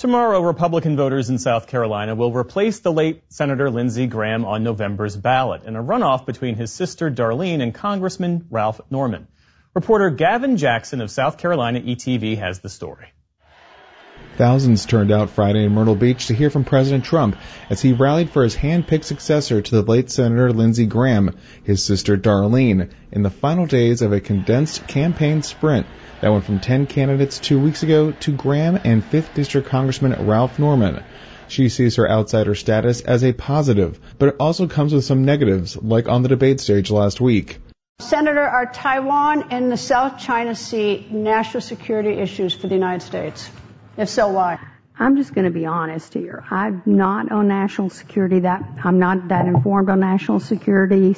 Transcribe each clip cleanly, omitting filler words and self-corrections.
Tomorrow, Republican voters in South Carolina will replace the late Senator Lindsey Graham on November's ballot in a runoff between his sister Darlene and Congressman Ralph Norman. Reporter Gavin Jackson of South Carolina ETV has the story. Thousands turned out Friday in Myrtle Beach to hear from President Trump as he rallied for his hand-picked successor to the late Senator Lindsey Graham, his sister Darlene, in the final days of a condensed campaign sprint that went from 10 candidates 2 weeks ago to Graham and 5th District Congressman Ralph Norman. She sees her outsider status as a positive, but it also comes with some negatives, like on the debate stage last week. Senator, are Taiwan and the South China Sea national security issues for the United States? If so, why? I'm just going to be honest here. I'm not on national security. I'm not that informed on national security,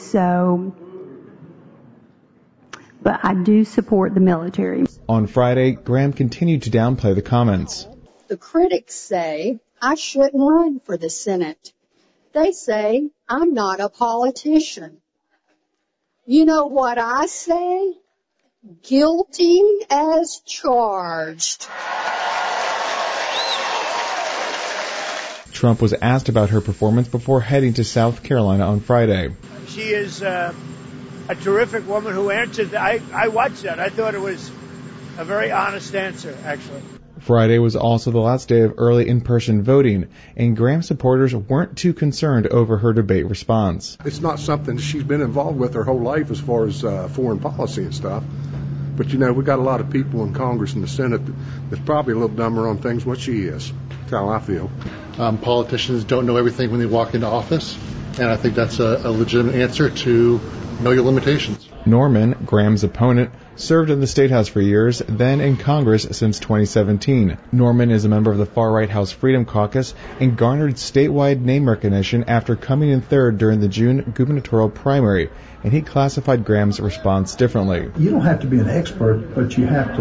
but I do support the military. On Friday, Graham continued to downplay the comments. The critics say I shouldn't run for the Senate. They say I'm not a politician. You know what I say? Guilty as charged. Trump was asked about her performance before heading to South Carolina on Friday. She is a terrific woman who answered. I watched that. I thought it was a very honest answer, actually. Friday was also the last day of early in-person voting, and Graham supporters weren't too concerned over her debate response. It's not something she's been involved with her whole life as far as foreign policy and stuff. But, you know, we got a lot of people in Congress and the Senate that's probably a little dumber on things than what she is. That's how I feel. Politicians don't know everything when they walk into office, and I think that's a legitimate answer to know your limitations. Norman, Graham's opponent, served in the State House for years, then in Congress since 2017. Norman is a member of the far-right House Freedom Caucus and garnered statewide name recognition after coming in third during the June gubernatorial primary, and he classified Graham's response differently. You don't have to be an expert, but you have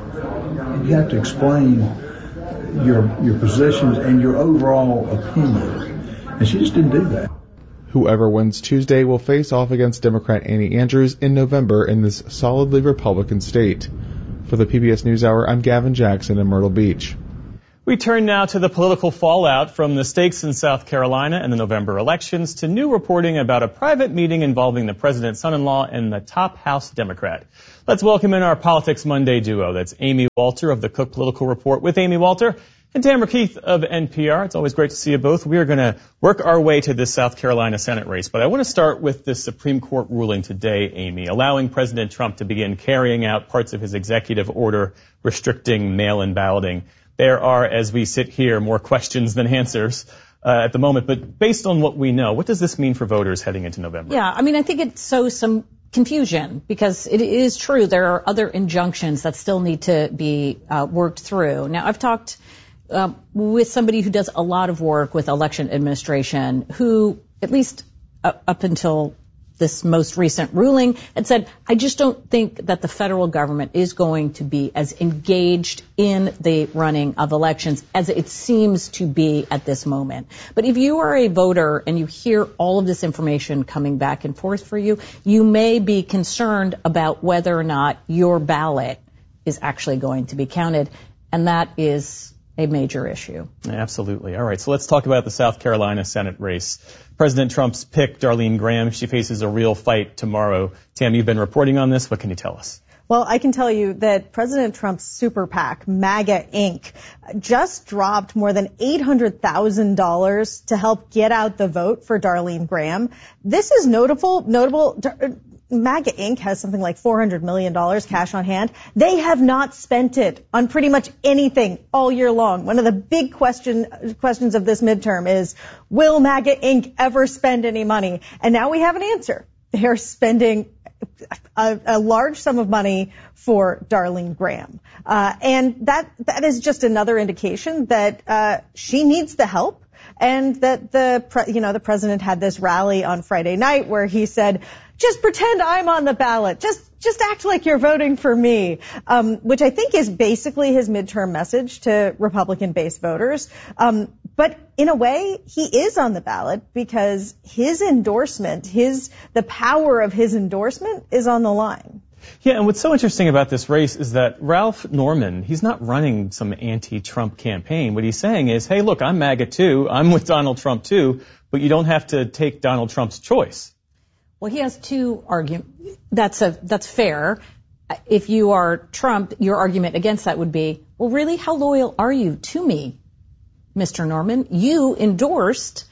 to explain your positions and your overall opinion. And she just didn't do that. Whoever wins Tuesday will face off against Democrat Annie Andrews in November in this solidly Republican state. For the PBS NewsHour, I'm Gavin Jackson in Myrtle Beach. We turn now to the political fallout from the stakes in South Carolina and the November elections to new reporting about a private meeting involving the president's son-in-law and the top House Democrat. Let's welcome in our Politics Monday duo. That's Amy Walter of the Cook Political Report with Amy Walter and Tamara Keith of NPR. It's always great to see you both. We are going to work our way to this South Carolina Senate race, but I want to start with this Supreme Court ruling today, Amy, allowing President Trump to begin carrying out parts of his executive order restricting mail-in balloting. There are, as we sit here, more questions than answers at the moment, but based on what we know, what does this mean for voters heading into November? Yeah, I mean, I think it sows some confusion because it is true there are other injunctions that still need to be worked through. Now, I've talked with somebody who does a lot of work with election administration who, at least up until this most recent ruling, had said, I just don't think that the federal government is going to be as engaged in the running of elections as it seems to be at this moment. But if you are a voter and you hear all of this information coming back and forth for you, you may be concerned about whether or not your ballot is actually going to be counted. And that is a major issue. Absolutely. All right, so let's talk about the South Carolina Senate race. President Trump's pick, Darlene Graham, she faces a real fight tomorrow. Tam, you've been reporting on this. What can you tell us? Well, I can tell you that President Trump's super PAC, MAGA Inc., just dropped more than $800,000 to help get out the vote for Darlene Graham. This is notable. MAGA Inc. has something like $400 million cash on hand. They have not spent it on pretty much anything all year long. One of the big questions of this midterm is, will MAGA Inc. ever spend any money? And now we have an answer. They're spending a large sum of money for Darlene Graham. And that is just another indication that she needs the help. And that the president had this rally on Friday night where he said, just pretend I'm on the ballot. Just act like you're voting for me, which I think is basically his midterm message to Republican-based voters. But in a way, he is on the ballot because his endorsement, the power of his endorsement is on the line. Yeah, and what's so interesting about this race is that Ralph Norman, he's not running some anti-Trump campaign. What he's saying is, hey, look, I'm MAGA too, I'm with Donald Trump too, but you don't have to take Donald Trump's choice. Well, he has two arguments. That's fair. If you are Trump, your argument against that would be, well, really, how loyal are you to me, Mr. Norman? You endorsed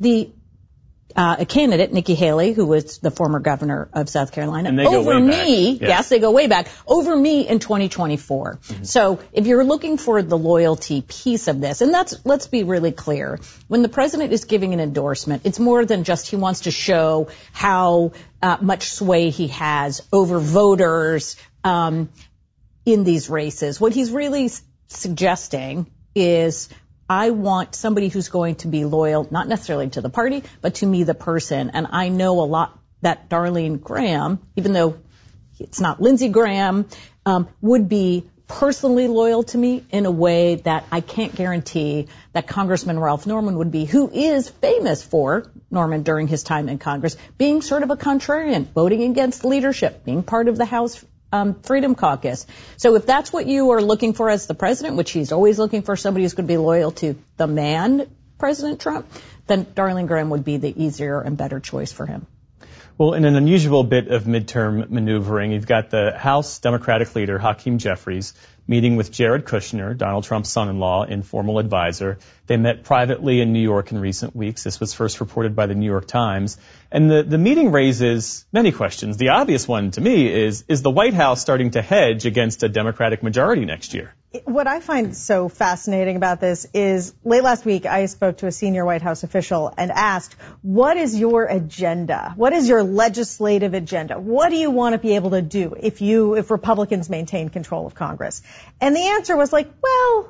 a candidate, Nikki Haley, who was the former governor of South Carolina, and they go over way me. Back. Yes, they go way back. Over me in 2024. Mm-hmm. So if you're looking for the loyalty piece of this, and let's be really clear. When the president is giving an endorsement, it's more than just he wants to show how much sway he has over voters in these races. What he's really suggesting is, I want somebody who's going to be loyal, not necessarily to the party, but to me, the person. And I know a lot that Darlene Graham, even though it's not Lindsey Graham, would be personally loyal to me in a way that I can't guarantee that Congressman Ralph Norman would be, who is famous for, Norman, during his time in Congress, being sort of a contrarian, voting against leadership, being part of the House Freedom Caucus. So if that's what you are looking for as the president, which he's always looking for somebody who's going to be loyal to the man, President Trump, then Darlene Graham would be the easier and better choice for him. Well, in an unusual bit of midterm maneuvering, you've got the House Democratic leader, Hakeem Jeffries, meeting with Jared Kushner, Donald Trump's son-in-law, informal advisor. They met privately in New York in recent weeks. This was first reported by the New York Times. And the meeting raises many questions. The obvious one to me is the White House starting to hedge against a Democratic majority next year? What I find so fascinating about this is late last week I spoke to a senior White House official and asked, what is your agenda? What is your legislative agenda? What do you want to be able to do if Republicans maintain control of Congress? And the answer was like, well,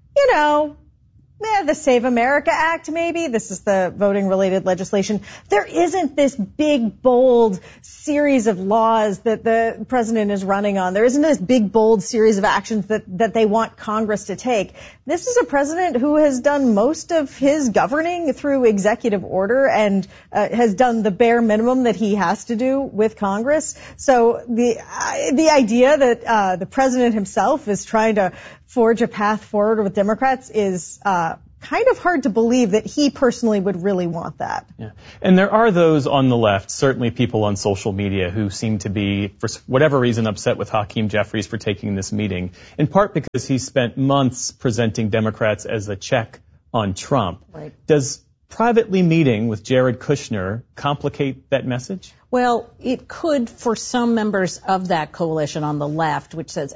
the Save America Act, maybe. This is the voting-related legislation. There isn't this big, bold series of laws that the president is running on. There isn't this big, bold series of actions that they want Congress to take. This is a president who has done most of his governing through executive order and has done the bare minimum that he has to do with Congress. So the idea that the president himself is trying to forge a path forward with Democrats is kind of hard to believe that he personally would really want that. Yeah. And there are those on the left, certainly people on social media, who seem to be, for whatever reason, upset with Hakeem Jeffries for taking this meeting, in part because he spent months presenting Democrats as a check on Trump. Right. Does privately meeting with Jared Kushner complicate that message? Well, it could for some members of that coalition on the left, which says,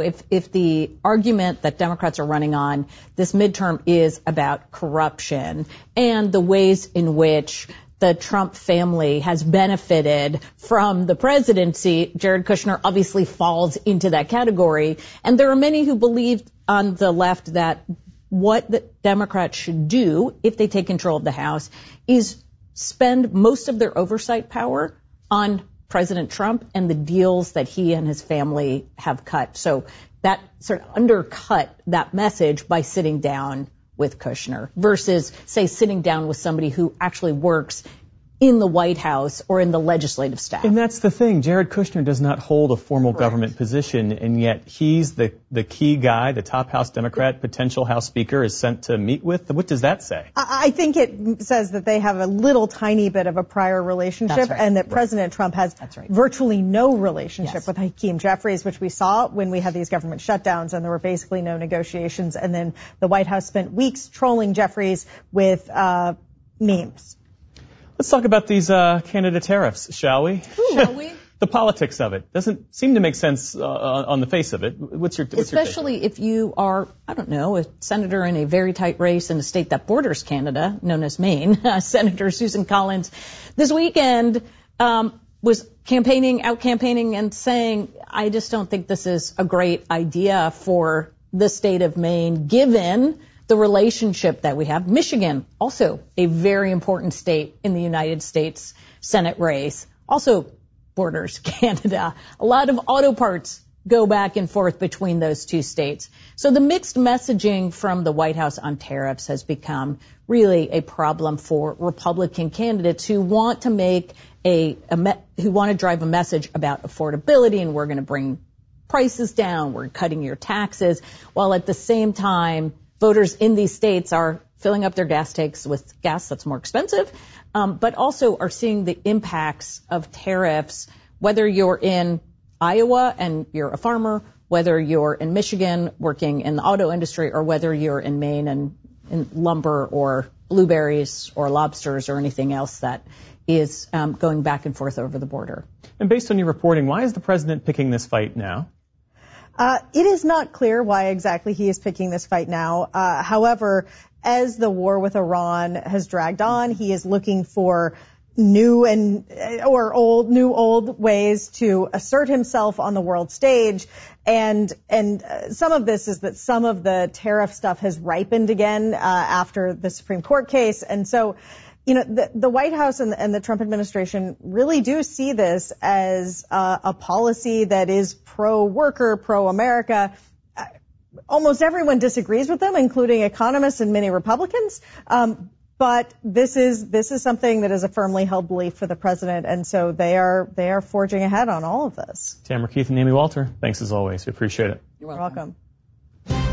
if the argument that Democrats are running on this midterm is about corruption and the ways in which the Trump family has benefited from the presidency, Jared Kushner obviously falls into that category. And there are many who believe on the left that what the Democrats should do if they take control of the House is spend most of their oversight power on President Trump and the deals that he and his family have cut. So that sort of undercut that message by sitting down with Kushner versus, say, sitting down with somebody who actually works in the White House or in the legislative staff. And that's the thing. Jared Kushner does not hold a formal government position, and yet he's the key guy, the top House Democrat, potential House Speaker, is sent to meet with. What does that say? I think it says that they have a little tiny bit of a prior relationship, and that President Trump has virtually no relationship with Hakeem Jeffries, which we saw when we had these government shutdowns and there were basically no negotiations. And then the White House spent weeks trolling Jeffries with memes. Let's talk about these Canada tariffs, shall we? Shall we? The politics of it doesn't seem to make sense on the face of it. What's your Especially if you are, a senator in a very tight race in a state that borders Canada, known as Maine. Senator Susan Collins this weekend was out campaigning and saying, I just don't think this is a great idea for the state of Maine, given the relationship that we have. Michigan, also a very important state in the United States Senate race, also borders Canada. A lot of auto parts go back and forth between those two states. So the mixed messaging from the White House on tariffs has become really a problem for Republican candidates who want to make who want to drive a message about affordability and we're going to bring prices down, we're cutting your taxes, while at the same time voters in these states are filling up their gas tanks with gas that's more expensive, but also are seeing the impacts of tariffs, whether you're in Iowa and you're a farmer, whether you're in Michigan working in the auto industry, or whether you're in Maine and in lumber or blueberries or lobsters or anything else that is going back and forth over the border. And based on your reporting, why is the president picking this fight now? It is not clear why exactly he is picking this fight now. However, as the war with Iran has dragged on, he is looking for new old ways to assert himself on the world stage. And some of this is that some of the tariff stuff has ripened again after the Supreme Court case. And so, you know, the White House and the Trump administration really do see this as a policy that is pro-worker, pro-America. Almost everyone disagrees with them, including economists and many Republicans. But this is something that is a firmly held belief for the president, and so they are forging ahead on all of this. Tamara Keith and Amy Walter, thanks as always. We appreciate it. You're welcome.